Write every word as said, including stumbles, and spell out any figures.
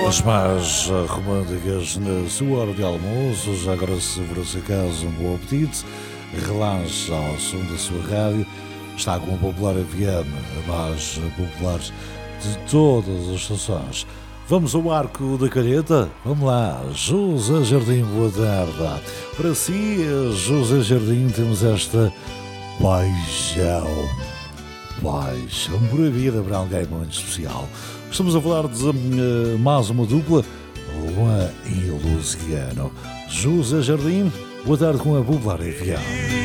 As mais românticas na sua hora de almoço. Já agora, se for esse caso, um bom apetite. Relaxa ao som da sua rádio. Está com a Popular F M, a mais popular de todas as estações. Vamos ao Arco da Calheta? Vamos lá, José Jardim, boa tarde. Para si, José Jardim, temos esta paixão. Paixão por a vida, para alguém muito especial. Estamos a falar de uh, mais uma dupla, Luan e Luciano. José Jardim, boa tarde com a Popular F M.